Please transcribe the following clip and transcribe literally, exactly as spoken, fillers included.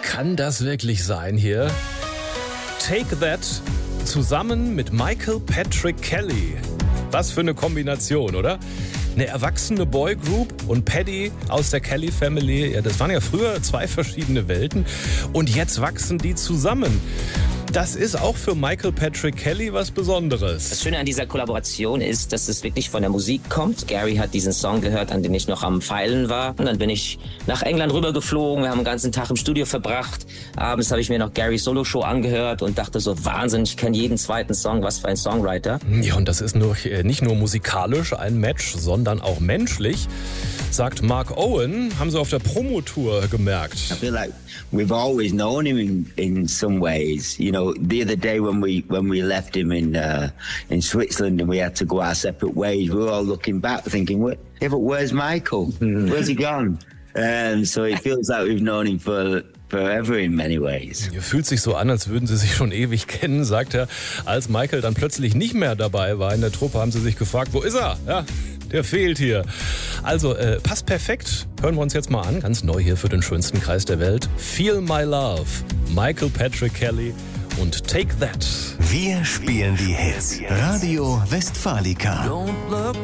Kann das wirklich sein hier? Take That zusammen mit Michael Patrick Kelly. Was für eine Kombination, oder? Eine erwachsene Boygroup und Paddy aus der Kelly Family. Ja, das waren ja früher zwei verschiedene Welten. Und jetzt wachsen die zusammen. Das ist auch für Michael Patrick Kelly was Besonderes. Das Schöne an dieser Kollaboration ist, dass es wirklich von der Musik kommt. Gary hat diesen Song gehört, an den ich noch am Feilen war. Und dann bin ich nach England rübergeflogen. Wir haben den ganzen Tag im Studio verbracht. Abends habe ich mir noch Garys Solo-Show angehört und dachte so, Wahnsinn, ich kenne jeden zweiten Song, was für ein Songwriter. Ja, und das ist nur, nicht nur musikalisch ein Match, sondern auch menschlich, sagt Mark Owen, haben sie auf der Promotour gemerkt. I feel like we've always known him in, in some ways, you know. The other day when we when we left him in uh, in Switzerland and we had to go our separate ways, we were all looking back, thinking, "What? Yeah, but where's Michael? Where's he gone?" And so it feels like we've known him for forever in many ways. Fühlt sich so an, als würden sie sich schon ewig kennen, sagt er. Als Michael dann plötzlich nicht mehr dabei war in der Truppe, haben sie sich gefragt, wo ist er? Ja, der fehlt hier. Also, äh, passt perfekt. Hören wir uns jetzt mal an. Ganz neu hier für den schönsten Kreis der Welt. Feel My Love. Michael Patrick Kelly und Take That. Wir spielen die Hits. Radio Westfalica.